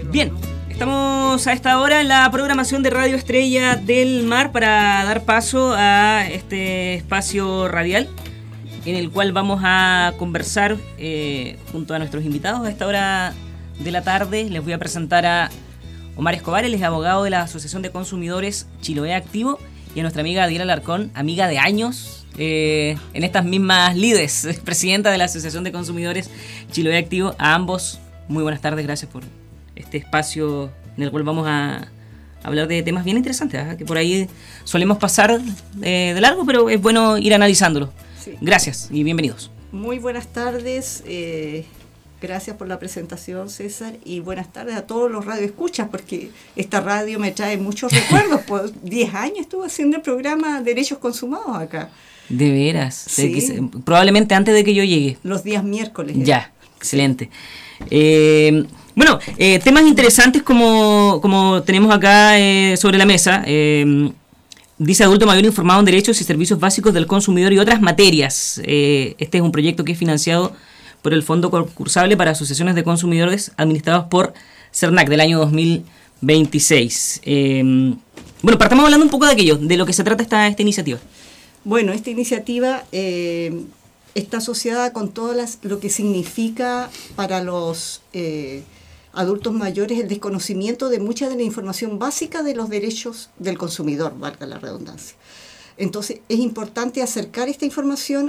Bien, estamos a esta hora en la programación de Radio Estrella del Mar para dar paso a este espacio radial en el cual vamos a conversar junto a nuestros invitados a esta hora de la tarde. Les voy a presentar a Omar Escobar, él es abogado de la Asociación de Consumidores Chiloé Activo, y a nuestra amiga Diana Alarcón, amiga de años en estas mismas lides, presidenta de la Asociación de Consumidores Chiloé Activo. A ambos, muy buenas tardes, gracias por este espacio en el cual vamos a hablar de temas bien interesantes, que por ahí solemos pasar de largo, pero es bueno ir analizándolo. Sí. Gracias y bienvenidos. Muy buenas tardes, gracias por la presentación, César, y buenas tardes a todos los radioescuchas, porque esta radio me trae muchos recuerdos. Por 10 años estuve haciendo el programa Derechos Consumados acá. De veras, sí. Probablemente antes de que yo llegue. Los días miércoles. Ya, excelente. Bueno, temas interesantes como tenemos acá sobre la mesa. Dice adulto mayor informado en derechos y servicios básicos del consumidor y otras materias. Este es un proyecto que es financiado por el Fondo Concursable para Asociaciones de Consumidores administrados por CERNAC del año 2026. Bueno, partamos hablando un poco de aquello, de lo que se trata esta iniciativa. Bueno, esta iniciativa está asociada con todo lo que significa para los adultos mayores el desconocimiento de mucha de la información básica de los derechos del consumidor, valga la redundancia. Entonces, es importante acercar esta información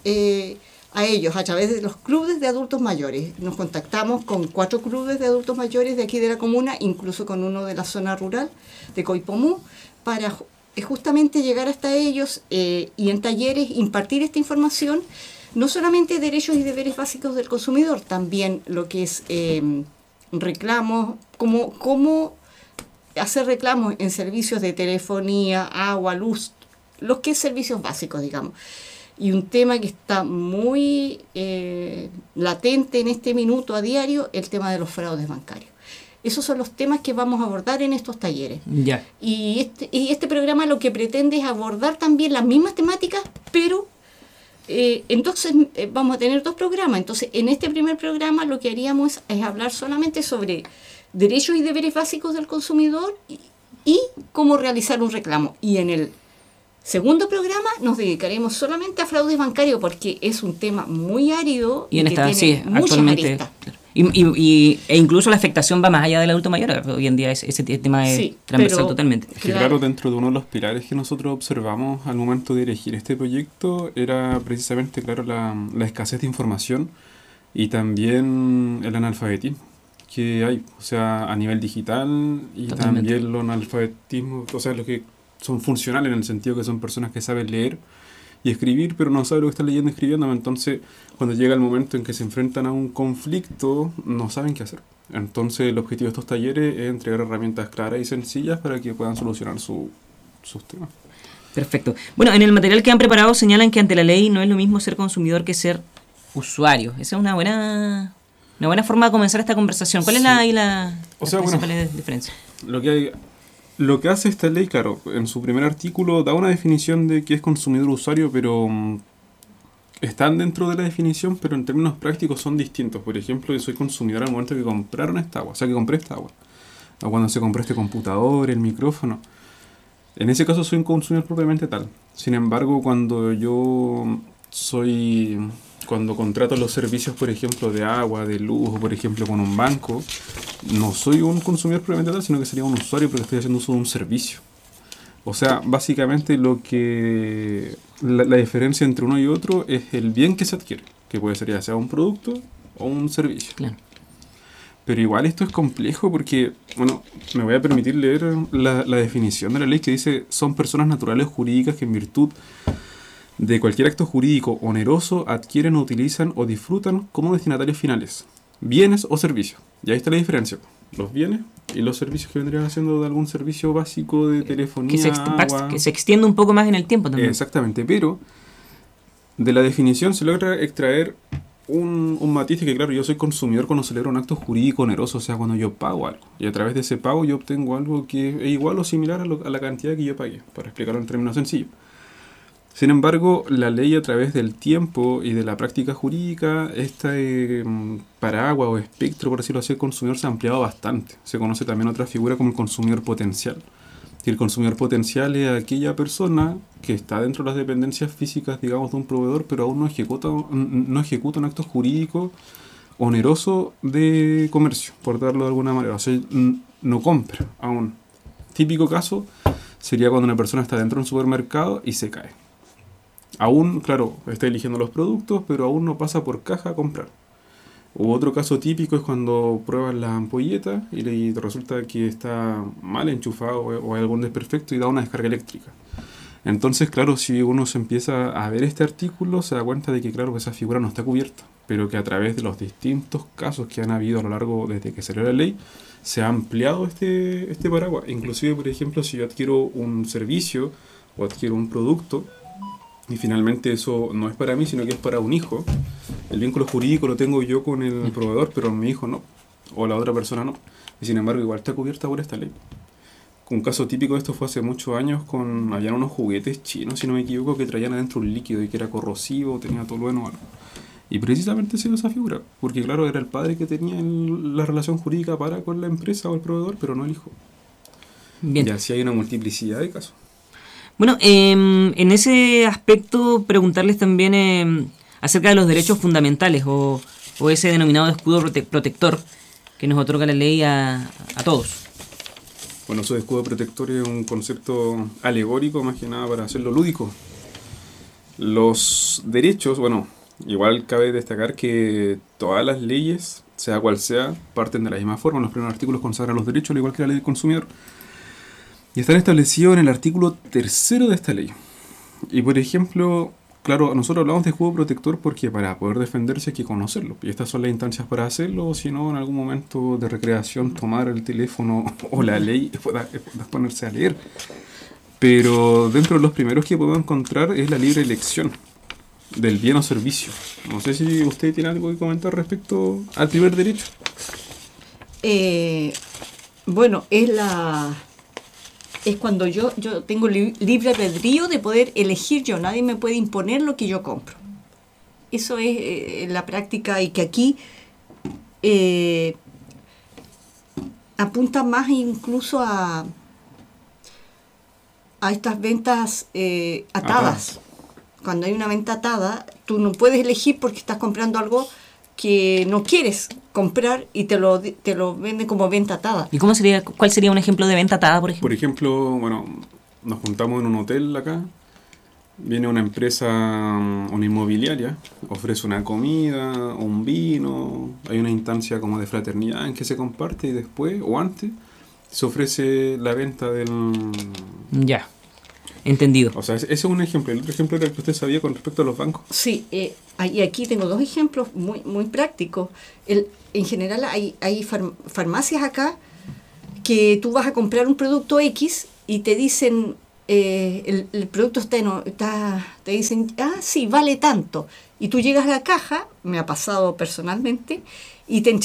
a ellos a través de los clubes de adultos mayores. Nos contactamos con 4 clubes de adultos mayores de aquí de la comuna, incluso con uno de la zona rural de Coipomú, para justamente llegar hasta ellos y en talleres impartir esta información, no solamente derechos y deberes básicos del consumidor, también lo que es reclamos, cómo hacer reclamos en servicios de telefonía, agua, luz, los que es servicios básicos, digamos. Y un tema que está muy latente en este minuto a diario, el tema de los fraudes bancarios. Esos son los temas que vamos a abordar en estos talleres. Ya. Y este programa lo que pretende es abordar también las mismas temáticas, pero entonces vamos a tener 2 programas. Entonces, en este primer programa lo que haríamos es hablar solamente sobre derechos y deberes básicos del consumidor y cómo realizar un reclamo. Y en el segundo programa nos dedicaremos solamente a fraudes bancarios, porque es un tema muy árido y en que tiene muchas aristas. Claro. E incluso la afectación va más allá del adulto mayor. Hoy en día ese tema es transversal totalmente. Claro, dentro de uno de los pilares que nosotros observamos al momento de elegir este proyecto era precisamente, claro, la escasez de información y también el analfabetismo que hay, o sea, a nivel digital, y totalmente. También los analfabetismo, o sea, los que son funcionales en el sentido que son personas que saben leer y escribir, pero no saben lo que están leyendo y escribiendo. Entonces, cuando llega el momento en que se enfrentan a un conflicto, no saben qué hacer. Entonces, el objetivo de estos talleres es entregar herramientas claras y sencillas para que puedan solucionar sus temas. Perfecto. Bueno, en el material que han preparado señalan que ante la ley no es lo mismo ser consumidor que ser usuario. Esa es una buena forma de comenzar esta conversación. ¿Cuál es la principal diferencia? Lo que hace esta ley, claro, en su primer artículo da una definición de qué es consumidor usuario, pero están dentro de la definición, pero en términos prácticos son distintos. Por ejemplo, yo soy consumidor al momento que compraron esta agua, o sea, que compré esta agua. O cuando se compró este computador, el micrófono. En ese caso soy un consumidor propiamente tal. Sin embargo, cuando contrato los servicios, por ejemplo, de agua, de luz, o por ejemplo con un banco, no soy un consumidor propiamente tal, sino que sería un usuario porque estoy haciendo uso de un servicio. O sea, básicamente la diferencia entre uno y otro es el bien que se adquiere, que puede ser ya sea un producto o un servicio. Claro. Pero igual esto es complejo porque, bueno, me voy a permitir leer la definición de la ley que dice: son personas naturales jurídicas que en virtud de cualquier acto jurídico oneroso adquieren o utilizan o disfrutan como destinatarios finales bienes o servicios. Y ahí está la diferencia: los bienes y los servicios que vendrían haciendo de algún servicio básico de telefonía, agua. Que se extiende un poco más en el tiempo también. Exactamente, pero de la definición se logra extraer un matiz de que, claro, yo soy consumidor cuando celebro un acto jurídico oneroso, o sea, cuando yo pago algo. Y a través de ese pago yo obtengo algo que es igual o similar a la cantidad que yo pagué, para explicarlo en términos sencillos. Sin embargo, la ley a través del tiempo y de la práctica jurídica, este paraguas o espectro, por decirlo así, del consumidor se ha ampliado bastante. Se conoce también otra figura como el consumidor potencial. Y el consumidor potencial es aquella persona que está dentro de las dependencias físicas, digamos, de un proveedor, pero aún no ejecuta un acto jurídico oneroso de comercio, por darlo de alguna manera. O sea, no compra aún. Típico caso sería cuando una persona está dentro de un supermercado y se cae. Aún, claro, está eligiendo los productos, pero aún no pasa por caja a comprar. O otro caso típico es cuando pruebas la ampolleta y resulta que está mal enchufado o hay algún desperfecto y da una descarga eléctrica. Entonces, claro, si uno se empieza a ver este artículo, se da cuenta de que, claro, que esa figura no está cubierta, pero que a través de los distintos casos que han habido a lo largo desde que salió la ley, se ha ampliado este paraguas. Inclusive, por ejemplo, si yo adquiero un servicio o adquiero un producto y finalmente eso no es para mí, sino que es para un hijo, el vínculo jurídico lo tengo yo con el proveedor, pero mi hijo no, o la otra persona no. Y sin embargo, igual está cubierta por esta ley. Un caso típico de esto fue hace muchos años habían unos juguetes chinos, si no me equivoco, que traían adentro un líquido y que era corrosivo, tenía tolueno o algo. Y precisamente se dio esa figura, porque claro, era el padre que tenía la relación jurídica con la empresa o el proveedor, pero no el hijo. Bien. Y así hay una multiplicidad de casos. Bueno, en ese aspecto preguntarles también acerca de los derechos fundamentales o ese denominado escudo protector que nos otorga la ley a todos. Bueno, eso de escudo protector es un concepto alegórico, más que nada para hacerlo lúdico. Los derechos, bueno, igual cabe destacar que todas las leyes, sea cual sea, parten de la misma forma. Los primeros artículos consagran los derechos, al igual que la ley del consumidor. Y están establecidos en el artículo 3 de esta ley. Y por ejemplo, claro, nosotros hablamos de escudo protector porque para poder defenderse hay que conocerlo. Y estas son las instancias para hacerlo, o si no, en algún momento de recreación, tomar el teléfono o la ley y puedas ponerse a leer. Pero dentro de los primeros que podemos encontrar es la libre elección del bien o servicio. No sé si usted tiene algo que comentar respecto al primer derecho. Bueno, es cuando yo tengo libre albedrío de poder elegir yo. Nadie me puede imponer lo que yo compro. Eso es la práctica, y que aquí apunta más incluso a estas ventas atadas. Cuando hay una venta atada, tú no puedes elegir porque estás comprando algo que no quieres comprar y te lo venden como venta atada. ¿Y cuál sería un ejemplo de venta atada, por ejemplo? Por ejemplo, bueno, nos juntamos en un hotel acá, viene una empresa, una inmobiliaria, ofrece una comida, un vino, hay una instancia como de fraternidad en que se comparte y después, o antes, se ofrece la venta del... Ya, entendido. O sea, ese es un ejemplo. El otro ejemplo era el que usted sabía con respecto a los bancos. Sí, y aquí tengo dos ejemplos muy, muy prácticos. En general hay farmacias acá que tú vas a comprar un producto X y te dicen, el producto te dicen, sí, vale tanto. Y tú llegas a la caja, me ha pasado personalmente, y te